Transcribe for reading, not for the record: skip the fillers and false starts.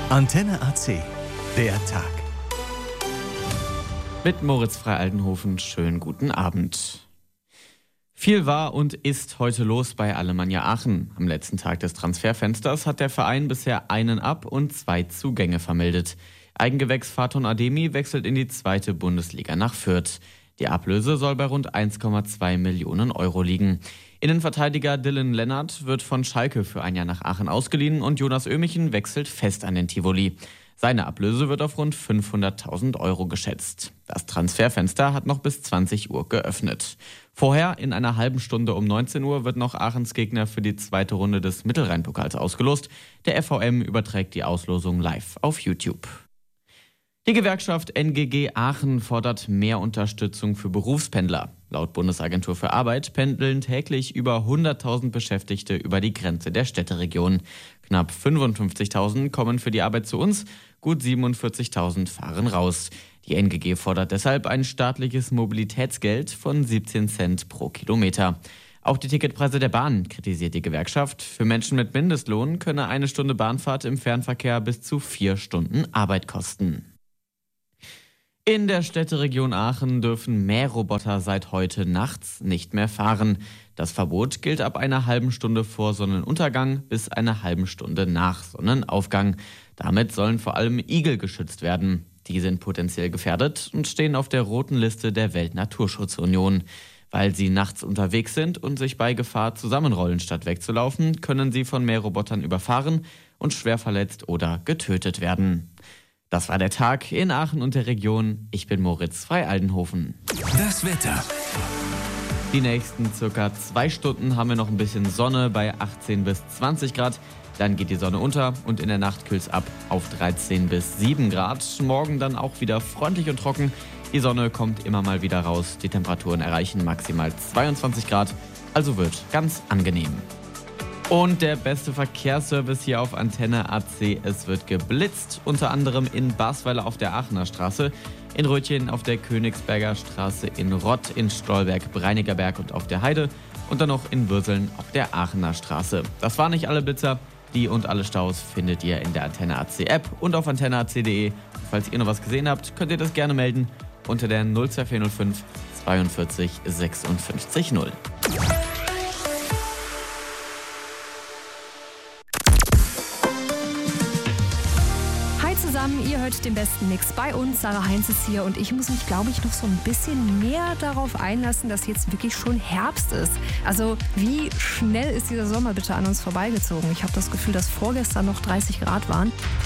Antenne AC, der Tag. Mit Moritz Frei-Aldenhofen, schönen guten Abend. Viel war und ist heute los bei Alemannia Aachen. Am letzten Tag des Transferfensters hat der Verein bisher einen Ab- und 2 Zugänge vermeldet. Eigengewächs Faton Ademi wechselt in die 2. Bundesliga nach Fürth. Die Ablöse soll bei rund 1,2 Millionen Euro liegen. Innenverteidiger Dylan Lennart wird von Schalke für ein Jahr nach Aachen ausgeliehen und Jonas Ömichen wechselt fest an den Tivoli. Seine Ablöse wird auf rund 500.000 Euro geschätzt. Das Transferfenster hat noch bis 20 Uhr geöffnet. Vorher, in einer halben Stunde um 19 Uhr, wird noch Aachens Gegner für die 2. Runde des Mittelrhein-Pokals ausgelost. Der FVM überträgt die Auslosung live auf YouTube. Die Gewerkschaft NGG Aachen fordert mehr Unterstützung für Berufspendler. Laut Bundesagentur für Arbeit pendeln täglich über 100.000 Beschäftigte über die Grenze der Städteregion. Knapp 55.000 kommen für die Arbeit zu uns, gut 47.000 fahren raus. Die NGG fordert deshalb ein staatliches Mobilitätsgeld von 17 Cent pro Kilometer. Auch die Ticketpreise der Bahn kritisiert die Gewerkschaft. Für Menschen mit Mindestlohn könne eine Stunde Bahnfahrt im Fernverkehr bis zu 4 Stunden Arbeit kosten. In der Städteregion Aachen dürfen Mähroboter seit heute nachts nicht mehr fahren. Das Verbot gilt ab einer halben Stunde vor Sonnenuntergang bis einer halben Stunde nach Sonnenaufgang. Damit sollen vor allem Igel geschützt werden. Die sind potenziell gefährdet und stehen auf der roten Liste der Weltnaturschutzunion. Weil sie nachts unterwegs sind und sich bei Gefahr zusammenrollen statt wegzulaufen, können sie von Mährobotern überfahren und schwer verletzt oder getötet werden. Das war der Tag in Aachen und der Region. Ich bin Moritz Frei-Aldenhofen. Das Wetter. Die nächsten circa 2 Stunden haben wir noch ein bisschen Sonne bei 18 bis 20 Grad. Dann geht die Sonne unter und in der Nacht kühlt es ab auf 13 bis 7 Grad. Morgen dann auch wieder freundlich und trocken. Die Sonne kommt immer mal wieder raus. Die Temperaturen erreichen maximal 22 Grad. Also wird ganz angenehm. Und der beste Verkehrsservice hier auf Antenne AC. Es wird geblitzt, unter anderem in Basweiler auf der Aachener Straße, in Rötchen auf der Königsberger Straße, in Rott, in Stolberg, Breinigerberg und auf der Heide und dann noch in Würseln auf der Aachener Straße. Das waren nicht alle Blitzer. Die und alle Staus findet ihr in der Antenne AC App und auf antenneac.de. Falls ihr noch was gesehen habt, könnt ihr das gerne melden unter der 02405 42 56 0. Zusammen, ihr hört den besten Mix bei uns. Sarah Heinz ist hier und ich muss mich, glaube ich, noch so ein bisschen mehr darauf einlassen, dass jetzt wirklich schon Herbst ist. Also wie schnell ist dieser Sommer bitte an uns vorbeigezogen? Ich habe das Gefühl, dass vorgestern noch 30 Grad waren.